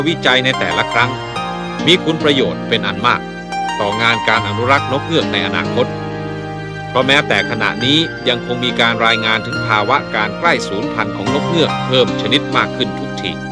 วิจัยในแต่ละครั้งมีคุณประโยชน์เป็นอันมากต่องานการอนุรักษ์นกเงือกในอนาคตเพราะแม้แต่ขณะนี้ยังคงมีการรายงานถึงภาวะการใกล้สูญพันธุ์ของนกเงือกเพิ่มชนิดมากขึ้นทุกที